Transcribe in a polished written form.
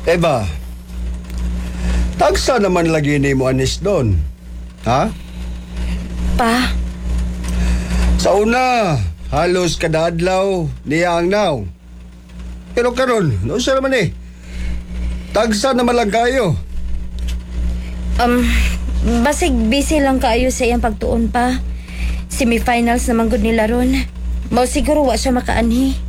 Eba, tagsa naman lagi ni mo anis doon. Ha? Pa, Sa una, halos kada adlaw niya ang naw. Pero karon, nausa naman eh. Tagsa naman lang kayo. basig busy lang kaayo sa iyang pagtuon pa. Semifinals naman gud nila ron. Mao siguro wa siya makaanhi.